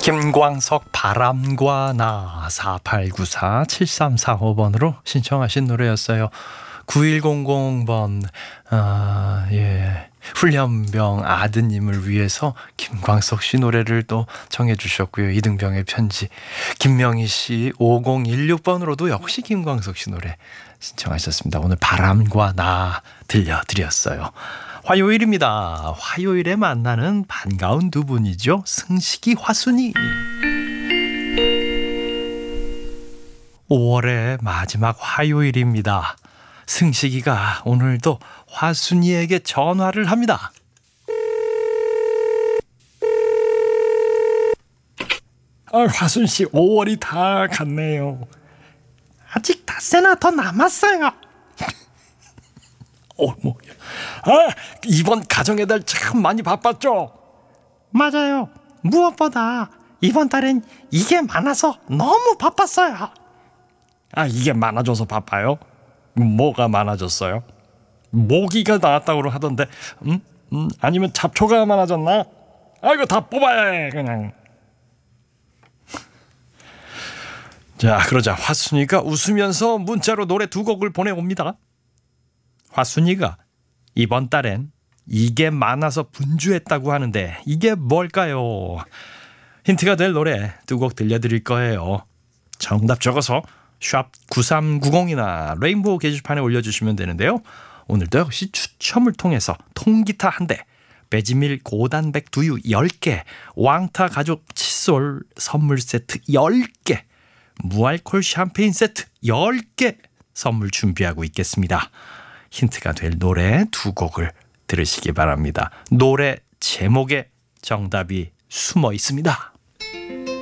김광석 바람과 나 4894-7345번으로 신청하신 노래였어요. 9100번 훈련병 아드님을 위해서 김광석 씨 노래를 또 정해 주셨고요. 이등병의 편지. 김명희 씨 5016번으로도 역시 김광석 씨 노래 신청하셨습니다. 오늘 바람과 나 들려드렸어요. 화요일입니다. 화요일에 만나는 반가운 두 분이죠. 승식이, 화순이. 5월의 마지막 화요일입니다. 승식이가 오늘도 화순이에게 전화를 합니다. 화순씨, 5월이 다 갔네요. 아직 닷새나 더 남았어요. 이번 가정의 달 참 많이 바빴죠? 맞아요. 무엇보다 이번 달엔 이게 많아서 너무 바빴어요. 이게 많아져서 바빠요? 뭐가 많아졌어요? 모기가 나왔다고 하던데 아니면 잡초가 많아졌나? 이거 다 뽑아야 해 그냥. 자, 그러자 화순이가 웃으면서 문자로 노래 두 곡을 보내옵니다. 화순이가 이번 달엔 이게 많아서 분주했다고 하는데 이게 뭘까요? 힌트가 될 노래 두 곡 들려드릴 거예요. 정답 적어서 샵 9390이나 레인보우 게시판에 올려주시면 되는데요. 오늘도 역시 추첨을 통해서 통기타 1대, 배지밀 고단백 두유 10개, 왕타 가족 칫솔 선물 세트 10개, 무알콜 샴페인 세트 10개 선물 준비하고 있겠습니다. 힌트가 될 노래 두 곡을 들으시기 바랍니다. 노래 제목에 정답이 숨어 있습니다.